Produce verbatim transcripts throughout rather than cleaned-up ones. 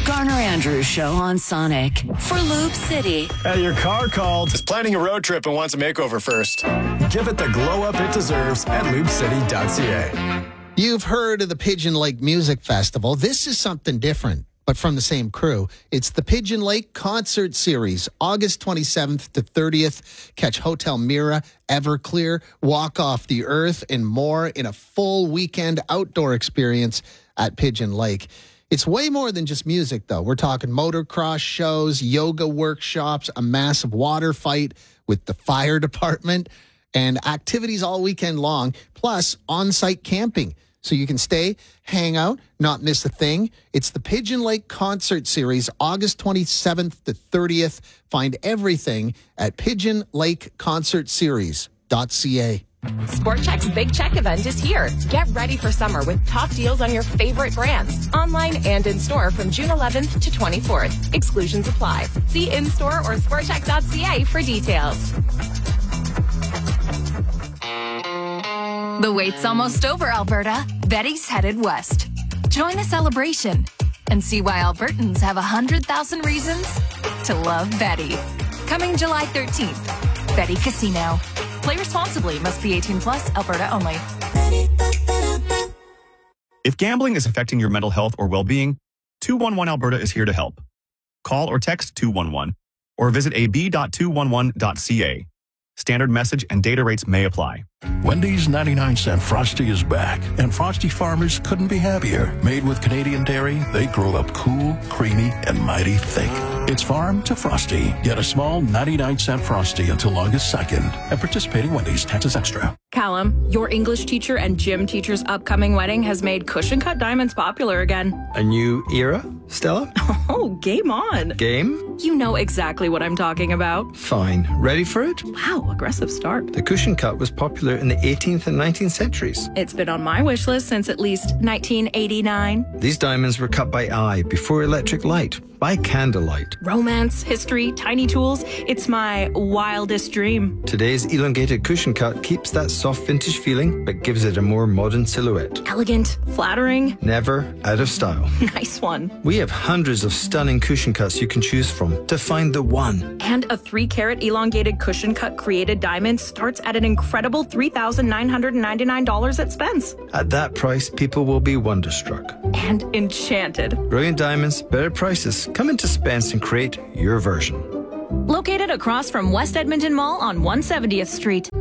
Garner Andrews Show on Sonic for Loop City. Hey, your car called. Is planning a road trip and wants a makeover first. Give it the glow up it deserves at loop city dot c a. You've heard of the Pigeon Lake Music Festival. This is something different, but from the same crew. It's the Pigeon Lake Concert Series, August twenty-seventh to thirtieth. Catch Hotel Mira, Everclear, Walk Off the Earth, and more in a full weekend outdoor experience at Pigeon Lake. It's way more than just music, though. We're talking motocross shows, yoga workshops, a massive water fight with the fire department, and activities all weekend long, plus on-site camping. So you can stay, hang out, not miss a thing. It's the Pigeon Lake Concert Series, August twenty-seventh to thirtieth. Find everything at pigeon lake concert series dot c a. Sport Chek's Big Check event is here. Get ready for summer with top deals on your favorite brands, online and in store from June eleventh to twenty-fourth. Exclusions apply. See in-store or sport chek dot c a for details. The wait's almost over, Alberta. Betty's headed west. Join the celebration and see why Albertans have one hundred thousand reasons to love Betty. Coming July thirteenth. Betty Casino. Play responsibly. Must be eighteen plus. Alberta only. If gambling is affecting your mental health or well-being, two one one Alberta is here to help. Call or text two one one or visit a b dot two one one dot c a. Standard message and data rates may apply. Wendy's ninety-nine cent Frosty is back, and Frosty farmers couldn't be happier. Made with Canadian dairy, they grow up cool, creamy, and mighty thick. It's farm to Frosty. Get a small ninety-nine cent Frosty until August second at participating Wendy's. Taxes extra. Callum, your English teacher and gym teacher's upcoming wedding has made cushion cut diamonds popular again. A new era, Stella? Oh, game on. Game? You know exactly what I'm talking about. Fine. Ready for it? Wow, aggressive start. The cushion cut was popular in the eighteenth and nineteenth centuries. It's been on my wish list since at least nineteen eighty-nine. These diamonds were cut by eye before electric light, by candlelight. Romance, history, tiny tools. It's my wildest dream. Today's elongated cushion cut keeps that soft vintage feeling, but gives it a more modern silhouette. Elegant, flattering. Never out of style. Nice one. We have hundreds of stunning cushion cuts you can choose from to find the one. And a three carat elongated cushion cut created diamond starts at an incredible three thousand nine hundred ninety-nine dollars at Spence. At that price, people will be wonderstruck. And enchanted. Brilliant diamonds, better prices. Come into Spence and create your version. Located across from West Edmonton Mall on one hundred seventieth Street.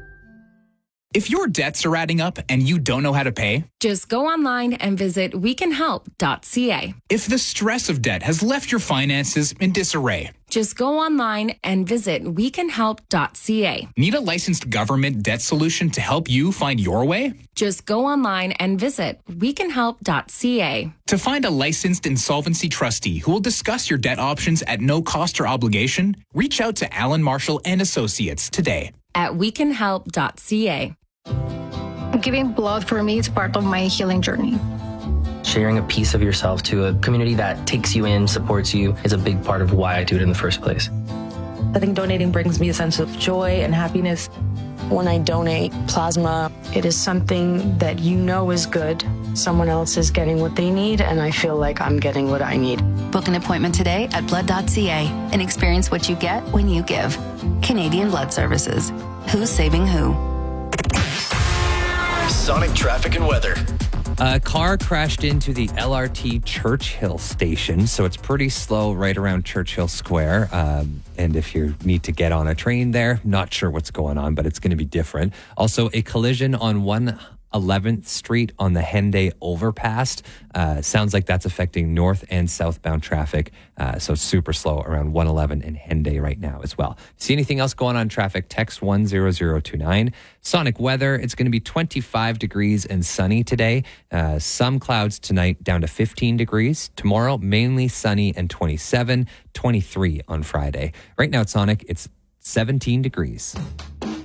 If your debts are adding up and you don't know how to pay, just go online and visit we can help dot c a. If the stress of debt has left your finances in disarray, just go online and visit we can help dot c a. Need a licensed government debt solution to help you find your way? Just go online and visit we can help dot c a. To find a licensed insolvency trustee who will discuss your debt options at no cost or obligation, reach out to Alan Marshall and Associates today at we can help dot c a. Giving blood for me is part of my healing journey. Sharing a piece of yourself to a community that takes you in, supports you, is a big part of why I do it in the first place. I think donating brings me a sense of joy and happiness. When I donate plasma, it is something that you know is good. Someone else is getting what they need, and I feel like I'm getting what I need. Book an appointment today at blood dot c a and experience what you get when you give. Canadian Blood Services. Who's saving who? Sonic traffic and weather. A car crashed into the L R T Churchill station, so it's pretty slow right around Churchill Square. Um, and if you need to get on a train there, not sure what's going on, but it's going to be different. Also, a collision on one eleventh Street on the Henday overpass. Uh, sounds like that's affecting north and southbound traffic. Uh, so it's super slow around one eleven and Henday right now as well. See anything else going on traffic? Text one zero zero two nine. Sonic weather, it's going to be twenty-five degrees and sunny today. Uh, some clouds tonight down to fifteen degrees. Tomorrow, mainly sunny and twenty-seven, twenty-three on Friday. Right now at Sonic, it's seventeen degrees.